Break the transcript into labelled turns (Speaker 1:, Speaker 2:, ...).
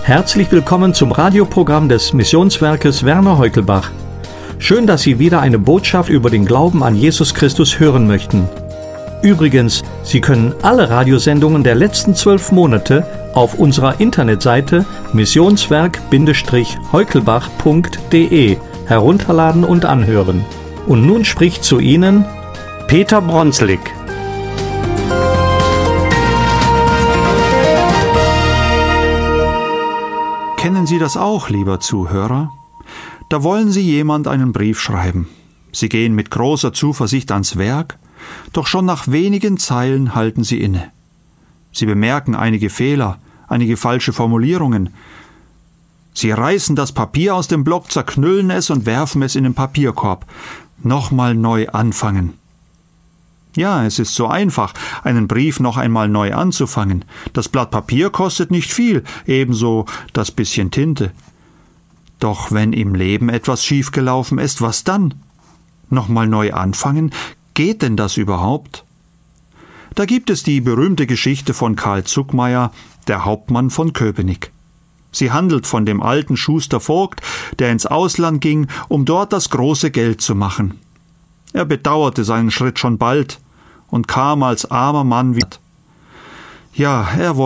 Speaker 1: Herzlich willkommen zum Radioprogramm des Missionswerkes Werner Heukelbach. Schön, dass Sie wieder eine Botschaft über den Glauben an Jesus Christus hören möchten. Übrigens, Sie können alle Radiosendungen der letzten 12 Monate auf unserer Internetseite missionswerk-heukelbach.de herunterladen und anhören. Und nun spricht zu Ihnen Peter Bronslik.
Speaker 2: Kennen Sie das auch, lieber Zuhörer? Da wollen Sie jemand einen Brief schreiben. Sie gehen mit großer Zuversicht ans Werk, doch schon nach wenigen Zeilen halten Sie inne. Sie bemerken einige Fehler, einige falsche Formulierungen. Sie reißen das Papier aus dem Block, zerknüllen es und werfen es in den Papierkorb. Nochmal neu anfangen. Ja, es ist so einfach, einen Brief noch einmal neu anzufangen. Das Blatt Papier kostet nicht viel, ebenso das bisschen Tinte. Doch wenn im Leben etwas schiefgelaufen ist, was dann? Nochmal neu anfangen? Geht denn das überhaupt? Da gibt es die berühmte Geschichte von Karl Zuckmayer, der Hauptmann von Köpenick. Sie handelt von dem alten Schuster Vogt, der ins Ausland ging, um dort das große Geld zu machen. Er bedauerte seinen Schritt schon bald und kam als armer Mann wieder. Ja, er